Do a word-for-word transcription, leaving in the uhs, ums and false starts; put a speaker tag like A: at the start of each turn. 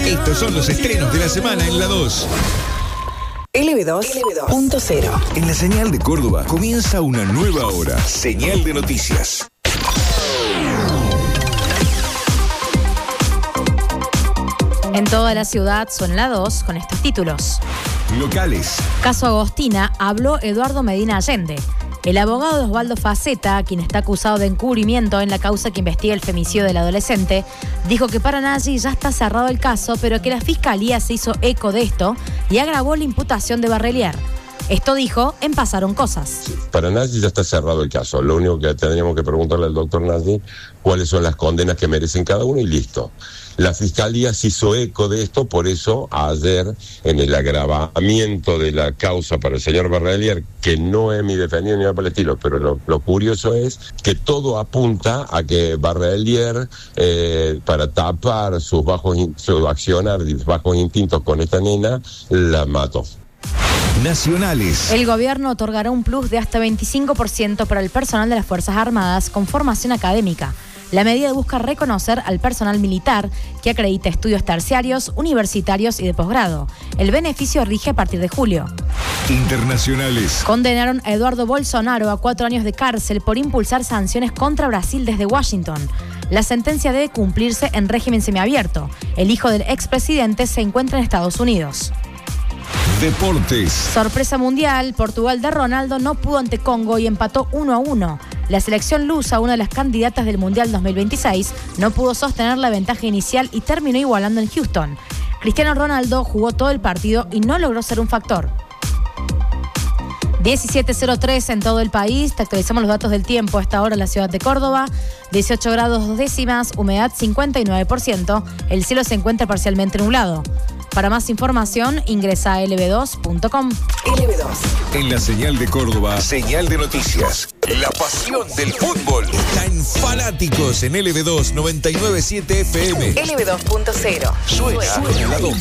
A: Estos son los estrenos de la semana en la dos.
B: L B dos punto cero.
A: En la señal de Córdoba comienza una nueva hora. Señal de noticias.
C: En toda la ciudad suena la dos con estos títulos.
A: Locales.
C: Caso Agostina, habló Eduardo Medina Allende. El abogado de Osvaldo Faceta, quien está acusado de encubrimiento en la causa que investiga el femicidio del adolescente, dijo que para Nagy ya está cerrado el caso, pero que la fiscalía se hizo eco de esto y agravó la imputación de Barrelier. Esto dijo en Pasaron Cosas.
D: Para Nagy ya está cerrado el caso. Lo único que tendríamos que preguntarle al doctor Nagy cuáles son las condenas que merecen cada uno y listo. La fiscalía se hizo eco de esto, por eso ayer en el agravamiento de la causa para el señor Barrelier, que no es mi defendido ni nada por el estilo, pero lo, lo curioso es que todo apunta a que Barrelier, eh, para tapar sus bajos, su accionar y sus bajos instintos con esta nena, la mató.
A: Nacionales.
C: El gobierno otorgará un plus de hasta veinticinco por ciento para el personal de las Fuerzas Armadas con formación académica. La medida busca reconocer al personal militar que acredita estudios terciarios, universitarios y de posgrado. El beneficio rige a partir de julio.
A: Internacionales.
C: Condenaron a Eduardo Bolsonaro a cuatro años de cárcel por impulsar sanciones contra Brasil desde Washington. La sentencia debe cumplirse en régimen semiabierto. El hijo del expresidente se encuentra en Estados Unidos.
A: Deportes.
C: Sorpresa mundial, Portugal de Ronaldo no pudo ante Congo y empató uno a uno. La selección lusa, una de las candidatas del Mundial dos mil veintiséis, no pudo sostener la ventaja inicial y terminó igualando en Houston. Cristiano Ronaldo jugó todo el partido y no logró ser un factor. diecisiete cero tres en todo el país. Te actualizamos los datos del tiempo a esta hora en la ciudad de Córdoba. dieciocho grados dos décimas, humedad cincuenta y nueve por ciento. El cielo se encuentra parcialmente nublado. Para más información, ingresa a L B dos punto com.
B: L B dos.
A: En la señal de Córdoba, señal de noticias. La pasión del fútbol está en Fanáticos en L B dos noventa y nueve punto siete F M.
B: L B dos punto cero.
A: Suena, suena la dos.